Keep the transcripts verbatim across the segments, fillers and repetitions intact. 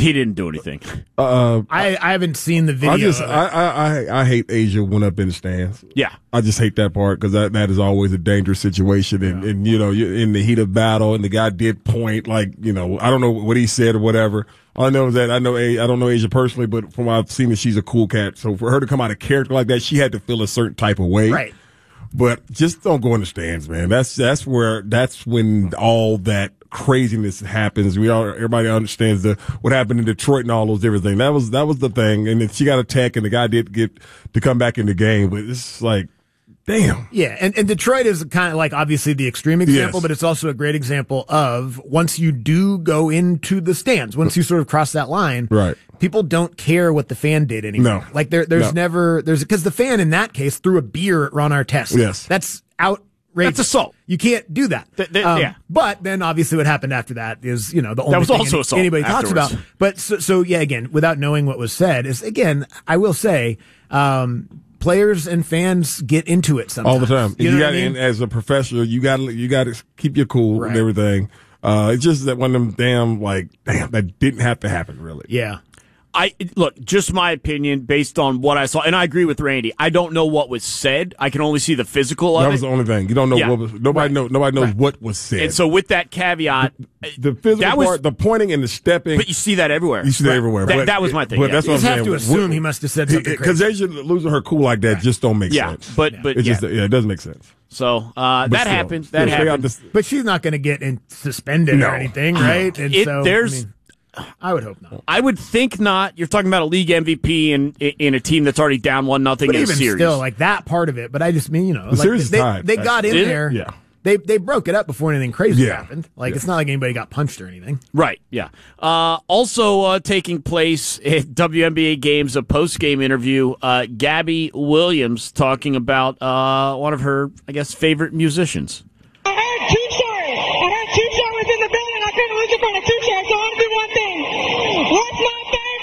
He didn't do anything. Uh, I, I haven't seen the video. I just of it. I, I I I hate Asia went up in the stands. Yeah. I just hate that part because that, that is always a dangerous situation, and, Yeah. and you know you're in the heat of battle, and the guy did point like you know I don't know what he said or whatever. All I know is that I know A- I don't know Asia personally, but from what I've seen, that she's a cool cat. So for her to come out of character like that, she had to feel a certain type of way. Right. But just don't go in the stands, man. That's that's where that's when all that craziness happens. We all everybody understands the what happened in Detroit and all those different things. That was that was the thing. And then she got attacked, and the guy did get to come back in the game. But it's like, damn. Yeah, and, and Detroit is kind of like obviously the extreme example, Yes. but it's also a great example of once you do go into the stands, once you sort of cross that line, Right. people don't care what the fan did anymore. No. Like there, there's No. never, there's, because the fan in that case threw a beer at Ron Artest. Yes. That's outrageous. That's assault. You can't do that. Th- th- Um, yeah. But then obviously what happened after that is, you know, the only was thing also any- assault anybody talks afterwards. about. But so, so yeah, again, without knowing what was said is again, I will say, um, players and fans get into it sometimes. All the time. You You, know got what I mean? and as a professional, you got to you got to keep your cool Right. and everything. Uh, it's just that one of them damn like damn that didn't have to happen really. Yeah. I look, just my opinion based on what I saw, and I agree with Randy. I don't know what was said. I can only see the physical of That it. was the only thing. You don't know Yeah. what was. Nobody Right. know. Nobody knows Right. what was said. And so, with that caveat, the physical that was- part, the pointing and the stepping. but you see that everywhere. You see that Right. everywhere. That, But- that was my thing. But yeah. that's You what just I'm have saying. to assume he must have said something Because crazy. Asia losing her cool like that just don't make yeah, sense. but but It's yeah. just yeah, it doesn't make sense. So uh, But that still, happened. still, That stay out happened. this- But she's not going to get in, suspended No. or anything, right? And It- so there's- I, mean, I would hope not. I would think not. You're talking about a league M V P in in a team that's already down one nothing But in a even series. still, like that part of it. But I just mean, you know, like, series is they, tied. they got in Is it? there. Yeah. They they broke it up before anything crazy Yeah. happened. Like Yeah. it's not like anybody got punched or anything. Right, yeah. Uh, also uh, taking place at W N B A games, a post-game interview, uh, Gabby Williams talking about uh, one of her, I guess, favorite musicians. I heard Too Short. I heard Too Short was in the building. I couldn't listen for the Too Short, so I want to do one thing. What's my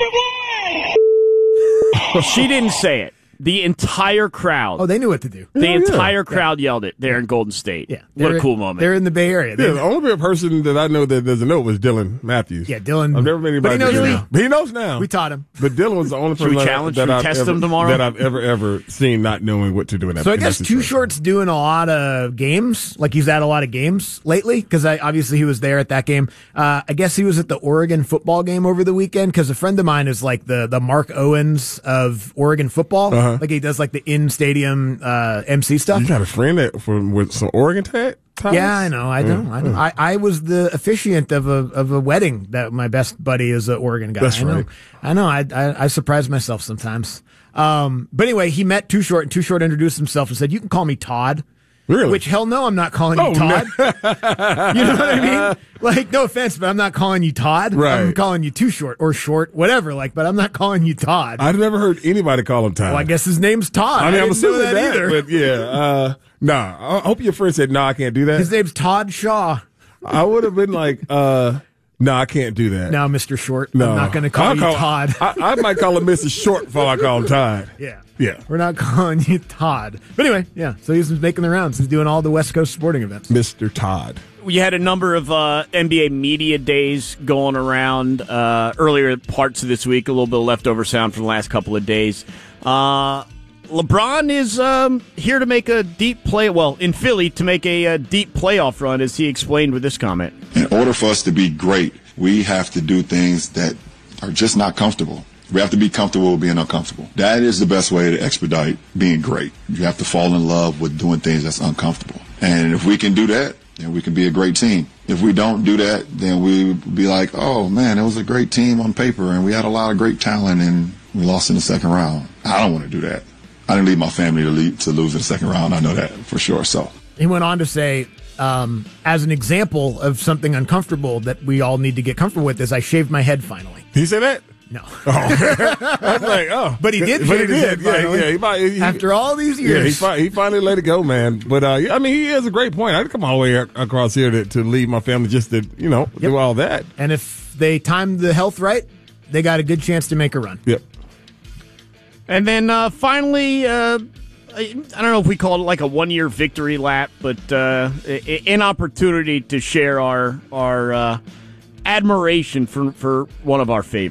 favorite word? She didn't say it. The entire crowd, Oh, they knew what to do. the yeah. entire crowd yelled it there in Golden State. Yeah, What a They're- cool moment. They're in the Bay Area. They- Yeah, the only person that I know that doesn't know was Dylan Matthews. Yeah, Dylan- I've never met but anybody. he knows that- now. He knows now. we taught him. But Dylan was the only Should we person that- challenge- that, should we I've test ever, him tomorrow? that I've ever ever seen not knowing what to do in that. So I in guess that Too situation. Short's doing a lot of games. Like he's at a lot of games lately because obviously he was there at that game. Uh, I guess he was at the Oregon football game over the weekend because a friend of mine is like the the Mark Owens of Oregon football. Uh-huh. Like he does like the in stadium uh, M C stuff. You got a friend that from with some Oregon tag? ties? Yeah, I know. I know. Mm, I know. mm. I, I was the officiant of a of a wedding that my best buddy is an Oregon guy. That's I know. right. I know. I, I I surprise myself sometimes. Um, but anyway, he met Too Short, and Too Short introduced himself and said, "You can call me Todd." Really? Which hell no, I'm not calling Oh, you Todd. You know what I mean? Like, no offense, but I'm not calling you Todd. Right. I'm calling you Too Short or Short, whatever. Like, but I'm not calling you Todd. I've never heard anybody call him Todd. well, I guess his name's Todd. I mean, I'm didn't know assuming that, that, either. but yeah, uh, nah. I hope your friend said, "No, I can't do that." His name's Todd Shaw. I would have been like, uh, "No, I can't do that." Now, Mister Short, No, I'm not going to call I'll you Todd. I, I might call him Mister Short before I call him Todd. Yeah. Yeah. We're not calling you Todd. But anyway, yeah. So he's making the rounds. He's doing all the West Coast sporting events. Mister Todd. We had a number of uh, N B A media days going around uh, earlier parts of this week. A little bit of leftover sound from the last couple of days. Uh, LeBron is um, here to make a deep play. Well, in Philly to make a, a deep playoff run, as he explained with this comment. In order for us to be great, we have to do things that are just not comfortable. We have to be comfortable with being uncomfortable. That is the best way to expedite being great. You have to fall in love with doing things that's uncomfortable. And if we can do that, then we can be a great team. If we don't do that, then we would be like, oh, man, it was a great team on paper, and we had a lot of great talent, and we lost in the second round. I don't want to do that. I didn't leave my family to, lead, to lose in the second round. I know that for sure. So He went on to say, um, as an example of something uncomfortable that we all need to get comfortable with is I shaved my head finally. Did he say that? No. Oh, I was like, oh, But he did But he shave his did. head Yeah, finally. yeah. He, might- he, After all these yeah, he, years. fi- he finally let it go, man. But uh, yeah, I mean, he has a great point. I'd come all the way ac- across here to, to leave my family just to, you know, do all that. And if they timed the health right, they got a good chance to make a run. Yep. And then uh, finally, uh, I don't know if we call it like a one-year victory lap, but uh, an opportunity to share our our uh, admiration for for one of our favorites.